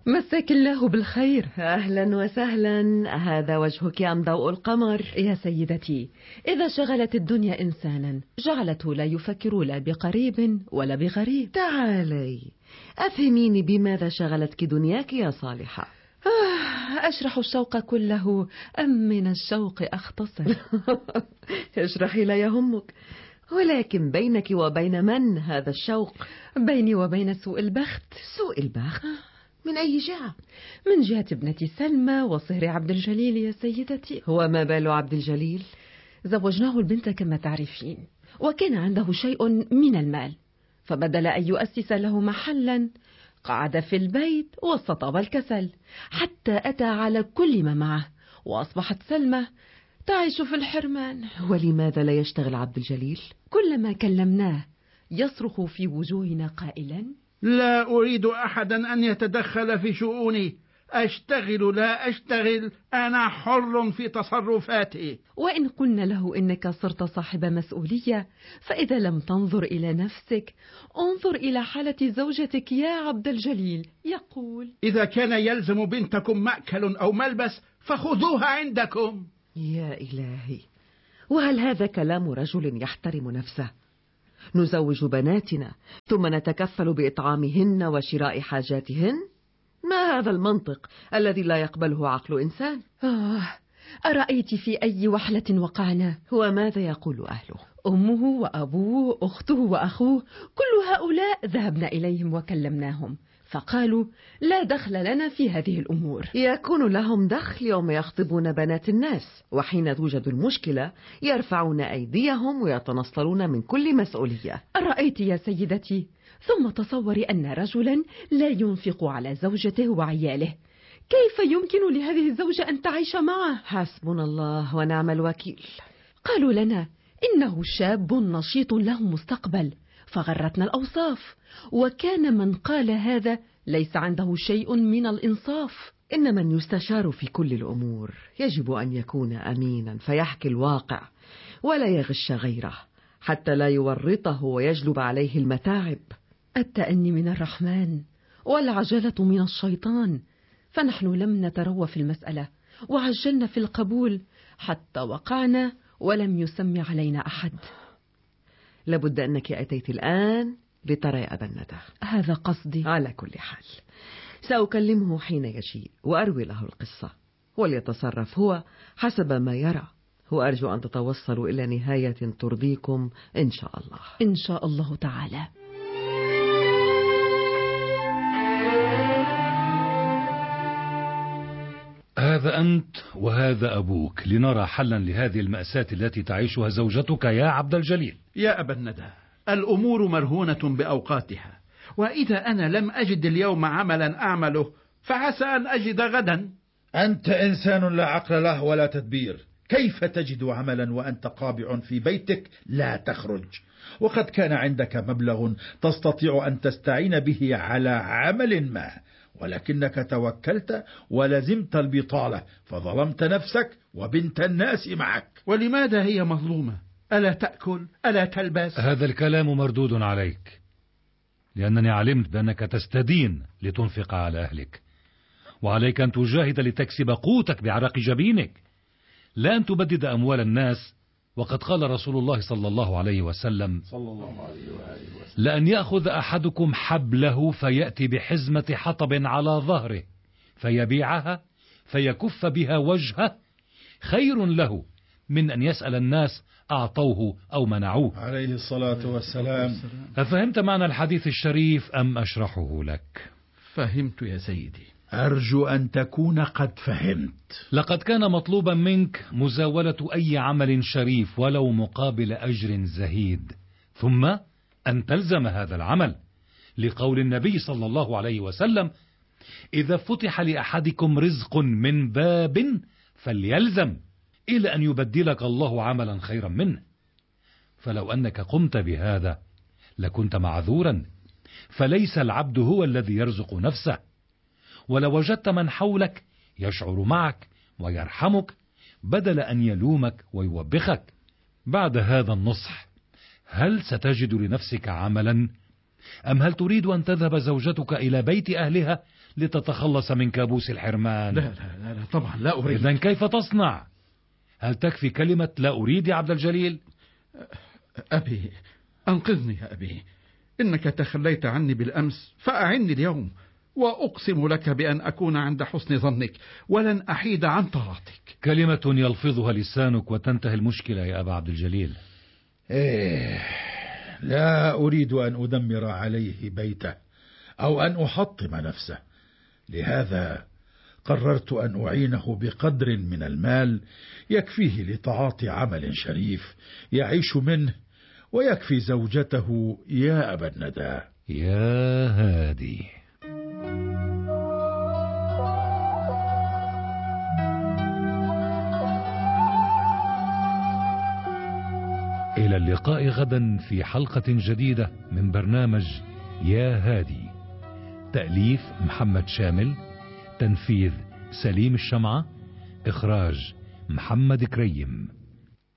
مساك الله بالخير. أهلا وسهلا، هذا وجهك أم ضوء القمر؟ يا سيدتي، إذا شغلت الدنيا إنسانا جعلته لا يفكر لا بقريب ولا بغريب. تعالي أفهميني، بماذا شغلتك دنياك يا صالحة؟ أشرح الشوق كله أم من الشوق أختصر؟ اشرحي، لا يهمك، ولكن بينك وبين من هذا الشوق؟ بيني وبين سوء البخت. سوء البخت؟ من أي جهة؟ من جهة ابنتي سلمى وصهر عبد الجليل يا سيدتي. هو ما بال عبد الجليل؟ زوجناه البنت كما تعرفين، وكان عنده شيء من المال، فبدل أن يؤسس له محلا قعد في البيت واستطاب الكسل حتى أتى على كل ما معه، وأصبحت سلمى تعيش في الحرمان. ولماذا لا يشتغل عبد الجليل؟ كلما كلمناه يصرخ في وجوهنا قائلا: لا أريد أحدا أن يتدخل في شؤوني، أشتغل لا أشتغل، أنا حر في تصرفاتي. وإن قلنا له إنك صرت صاحب مسؤولية، فإذا لم تنظر إلى نفسك انظر إلى حالة زوجتك يا عبد الجليل. يقول: إذا كان يلزم بنتكم مأكل أو ملبس فخذوها عندكم. يا إلهي، وهل هذا كلام رجل يحترم نفسه؟ نزوج بناتنا ثم نتكفل بإطعامهن وشراء حاجاتهن؟ ما هذا المنطق الذي لا يقبله عقل إنسان؟ أرأيت في أي وحلة وقعنا؟ وماذا يقول أهله؟ أمه وأبوه أخته وأخوه كل هؤلاء ذهبنا إليهم وكلمناهم، فقالوا لا دخل لنا في هذه الأمور. يكون لهم دخل يوم يخطبون بنات الناس، وحين توجد المشكلة يرفعون أيديهم ويتنصلون من كل مسؤولية. أرأيت يا سيدتي؟ ثم تصوري أن رجلا لا ينفق على زوجته وعياله، كيف يمكن لهذه الزوجة أن تعيش معه؟ حسبنا الله ونعم الوكيل. قالوا لنا إنه شاب نشيط له مستقبل، فغرتنا الأوصاف، وكان من قال هذا ليس عنده شيء من الإنصاف. إن من يستشار في كل الأمور يجب أن يكون أمينا فيحكي الواقع ولا يغش غيره حتى لا يورطه ويجلب عليه المتاعب. التأني من الرحمن والعجلة من الشيطان، فنحن لم نتروى في المسألة وعجلنا في القبول حتى وقعنا ولم يسمي علينا أحد. لابد أنك أتيت الآن لترى أبا الندى. هذا قصدي. على كل حال سأكلمه حين يجيء وأروي له القصة، وليتصرف هو حسب ما يرى، وأرجو أن تتوصلوا إلى نهاية ترضيكم إن شاء الله. إن شاء الله تعالى. هذا أنت وهذا أبوك لنرى حلا لهذه المأساة التي تعيشها زوجتك يا عبد الجليل. يا أبا الندى، الأمور مرهونة بأوقاتها، وإذا أنا لم أجد اليوم عملا أعمله فعسى أن أجد غدا. أنت إنسان لا عقل له ولا تدبير، كيف تجد عملا وأنت قابع في بيتك لا تخرج؟ وقد كان عندك مبلغ تستطيع أن تستعين به على عمل ما، ولكنك توكلت ولزمت البطالة فظلمت نفسك وبنت الناس معك. ولماذا هي مظلومة؟ ألا تأكل؟ ألا تلبس؟ هذا الكلام مردود عليك، لأنني علمت بأنك تستدين لتنفق على أهلك، وعليك أن تجاهد لتكسب قوتك بعرق جبينك، لا أن تبدد أموال الناس. وقد قال رسول الله صلى الله عليه وسلم: لأن يأخذ أحدكم حبله فيأتي بحزمة حطب على ظهره فيبيعها فيكف بها وجهه خير له من أن يسأل الناس أعطوه أو منعوه، عليه الصلاة والسلام. أفهمت معنى الحديث الشريف أم أشرحه لك؟ فهمت يا سيدي. أرجو أن تكون قد فهمت. لقد كان مطلوبا منك مزاولة أي عمل شريف ولو مقابل أجر زهيد، ثم أن تلزم هذا العمل، لقول النبي صلى الله عليه وسلم: إذا فتح لأحدكم رزق من باب فليلزم إلى أن يبدلك الله عملا خيرا منه. فلو أنك قمت بهذا لكنت معذورا، فليس العبد هو الذي يرزق نفسه، ولو وجدت من حولك يشعر معك ويرحمك بدل أن يلومك ويوبخك. بعد هذا النصح هل ستجد لنفسك عملا أم هل تريد أن تذهب زوجتك إلى بيت أهلها لتتخلص من كابوس الحرمان؟ لا لا لا, لا طبعا لا أريد. إذن كيف تصنع؟ هل تكفي كلمة لا أريد يا عبد الجليل؟ أبي أنقذني يا أبي، إنك تخليت عني بالأمس فأعني اليوم، وأقسم لك بأن أكون عند حسن ظنك ولن أحيد عن طاعتك. كلمة يلفظها لسانك وتنتهي المشكلة يا أبا عبد الجليل. لا أريد أن أدمر عليه بيته أو أن أحطم نفسه، لهذا قررت أن أعينه بقدر من المال يكفيه لتعاطي عمل شريف يعيش منه ويكفي زوجته يا أبا الندى. يا هادي. إلى اللقاء غدا في حلقة جديدة من برنامج يا هادي. تأليف محمد شامل، تنفيذ سليم الشمعة، إخراج محمد كريم.